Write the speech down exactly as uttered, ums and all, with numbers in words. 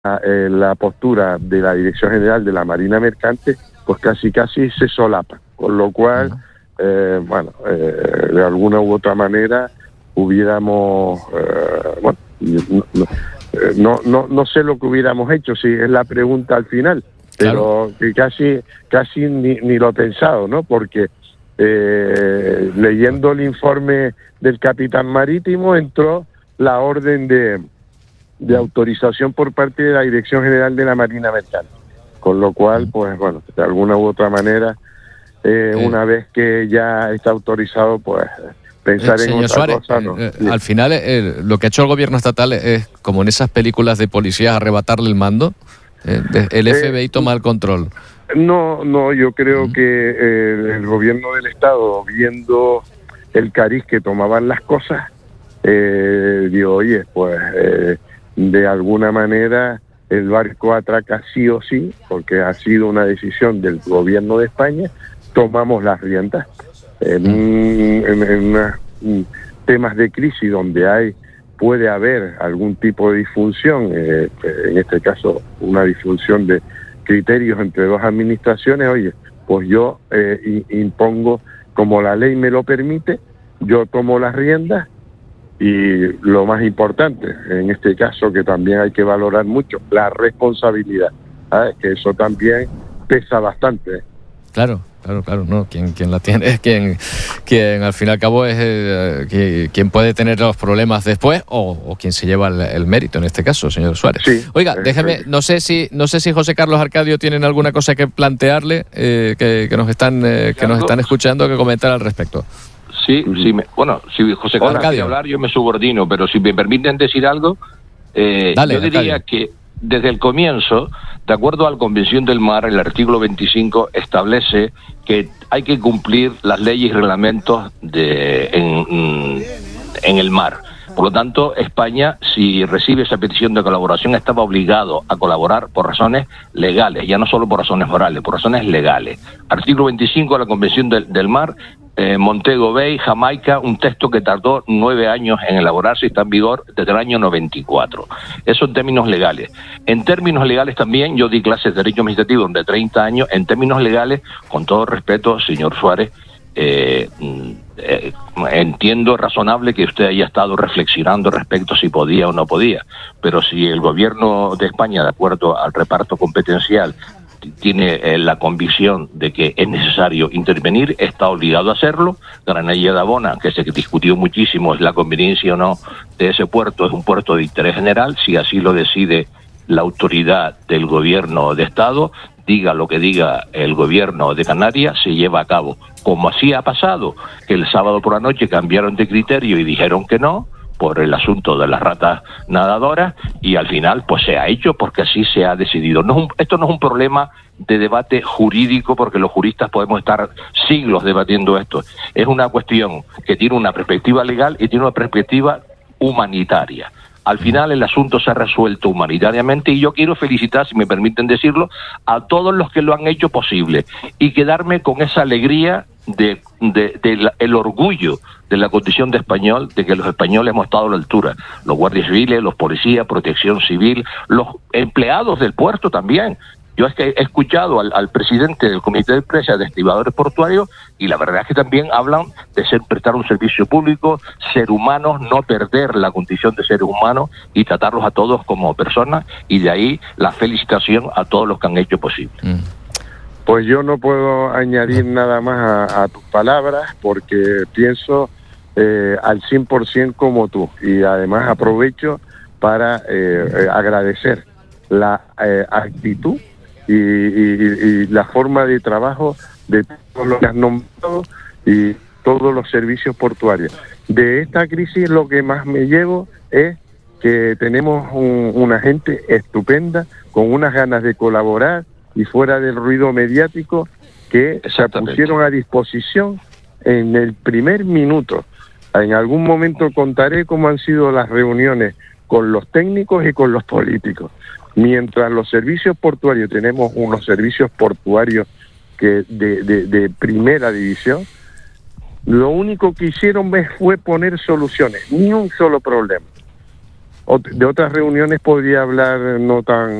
eh, la postura de la Dirección General de la Marina Mercante, pues casi casi se solapa, con lo cual, eh, bueno, eh, de alguna u otra manera hubiéramos, eh, bueno, no, no, no, no, no sé lo que hubiéramos hecho, si es la pregunta al final, pero claro, que casi, casi ni, ni lo he pensado, ¿no? Porque eh, leyendo el informe del capitán marítimo entró la orden de, de autorización por parte de la Dirección General de la Marina Mercante, con lo cual, pues bueno, de alguna u otra manera, eh, eh, una vez que ya está autorizado, pues pensar eh, en señor otra Suárez, cosa, ¿no? Eh, eh, al final, eh, lo que ha hecho el gobierno estatal es, como en esas películas de policías, arrebatarle el mando. Eh, el F B I eh, toma el control. No, no, yo creo uh-huh. que eh, el gobierno del Estado, viendo el cariz que tomaban las cosas, eh, digo, oye, pues eh, de alguna manera el barco atraca sí o sí, porque ha sido una decisión del gobierno de España, tomamos las riendas. En, uh-huh. en, en unos temas de crisis donde hay puede haber algún tipo de disfunción, eh, en este caso una disfunción de criterios entre dos administraciones, oye, pues yo eh, impongo, como la ley me lo permite, yo tomo las riendas y lo más importante, en este caso que también hay que valorar mucho, la responsabilidad, ¿sabes? Que eso también pesa bastante. Claro. Claro, claro, no. Quien, quien la tiene es quien, quien al fin y al cabo es eh, quien, quien puede tener los problemas después o, o quien se lleva el, el mérito en este caso, señor Suárez. Sí, Oiga, eh, déjeme, eh. no sé si, no sé si José Carlos Arcadio tienen alguna cosa que plantearle, eh, que, que nos están, eh, que nos están escuchando, que comentar al respecto. Sí, sí, me, bueno, si José Carlos quiere hablar, yo me subordino, pero si me permiten decir algo, eh, Dale, yo diría Arcadio. que desde el comienzo, de acuerdo a la Convención del Mar, el artículo veinticinco establece que hay que cumplir las leyes y reglamentos de, en, en el mar. Por lo tanto, España, si recibe esa petición de colaboración, estaba obligado a colaborar por razones legales, ya no solo por razones morales, por razones legales. Artículo veinticinco de la Convención del, del Mar, eh, Montego Bay, Jamaica, un texto que tardó nueve años en elaborarse y está en vigor desde el año noventa y cuatro. Eso en términos legales. En términos legales también, yo di clases de Derecho Administrativo de treinta años, en términos legales, con todo respeto, señor Suárez, Eh, eh, entiendo razonable que usted haya estado reflexionando respecto a si podía o no podía, pero si el gobierno de España, de acuerdo al reparto competencial, tiene eh, la convicción de que es necesario intervenir, está obligado a hacerlo. Granadilla de Abona, que se discutió muchísimo es la conveniencia o no de ese puerto, es un puerto de interés general, si así lo decide la autoridad del gobierno de Estado, diga lo que diga el gobierno de Canarias, se lleva a cabo. Como así ha pasado, que el sábado por la noche cambiaron de criterio y dijeron que no, por el asunto de las ratas nadadoras, y al final pues se ha hecho porque así se ha decidido. No es un, esto no es un problema de debate jurídico, porque los juristas podemos estar siglos debatiendo esto. Es una cuestión que tiene una perspectiva legal y tiene una perspectiva humanitaria. Al final el asunto se ha resuelto humanitariamente y yo quiero felicitar, si me permiten decirlo, a todos los que lo han hecho posible y quedarme con esa alegría de, de, de la, el orgullo de la condición de español, de que los españoles hemos estado a la altura. Los guardias civiles, los policías, protección civil, los empleados del puerto también. Yo es que he escuchado al, al presidente del Comité de Empresa de Estibadores Portuarios y la verdad es que también hablan de ser, prestar un servicio público, ser humanos, no perder la condición de seres humanos y tratarlos a todos como personas, y de ahí la felicitación a todos los que han hecho posible. Mm. Pues yo no puedo añadir nada más a, a tus palabras porque pienso eh, al cien por ciento como tú, y además aprovecho para eh, eh, agradecer la eh, actitud Y, y, y la forma de trabajo de todos los que has nombrado y todos los servicios portuarios. De esta crisis lo que más me llevo es que tenemos un, una gente estupenda, con unas ganas de colaborar y fuera del ruido mediático, que se pusieron a disposición en el primer minuto. En algún momento contaré cómo han sido las reuniones con los técnicos y con los políticos. Mientras los servicios portuarios, tenemos unos servicios portuarios que de, de, de primera división, lo único que hicieron fue poner soluciones, ni un solo problema. de otras reuniones podría hablar no tan